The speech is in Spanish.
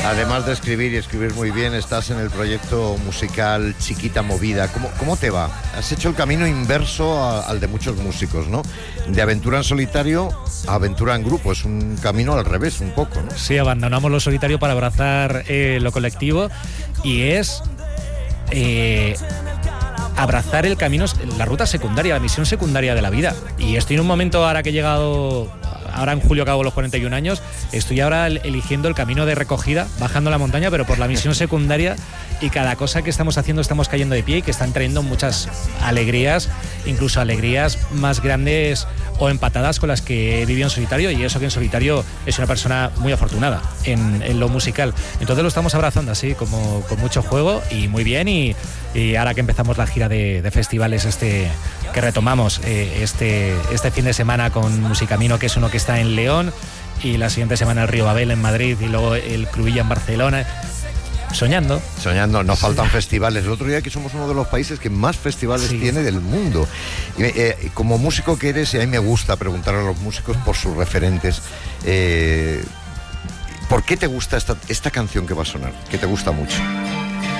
Además de escribir y escribir muy bien, estás en el proyecto musical Chiquita Movida. ¿Cómo te va? Has hecho el camino inverso al de muchos músicos, ¿no? De aventura en solitario a aventura en grupo. Es un camino al revés, un poco, ¿no? Sí, abandonamos lo solitario para abrazar lo colectivo y es abrazar el camino, la ruta secundaria, la misión secundaria de la vida. Y estoy en un momento ahora que he llegado... Ahora en julio acabo los 41 años, estoy ahora eligiendo el camino de recogida, bajando la montaña, pero por la misión secundaria, y cada cosa que estamos haciendo estamos cayendo de pie y que están trayendo muchas alegrías, incluso alegrías más grandes o empatadas con las que he vivido en solitario, y eso que en solitario es una persona muy afortunada en lo musical. Entonces lo estamos abrazando así, como con mucho juego y muy bien, y ahora que empezamos la gira de festivales que retomamos este fin de semana con Musicamino, que es uno que está en León, y la siguiente semana el Río Babel en Madrid, y luego el Cruïlla en Barcelona. Soñando, nos faltan festivales. El otro día que somos uno de los países que más festivales tiene del mundo. Como músico que eres, y a mí me gusta preguntar a los músicos por sus referentes, ¿por qué te gusta esta canción que va a sonar? Que te gusta mucho.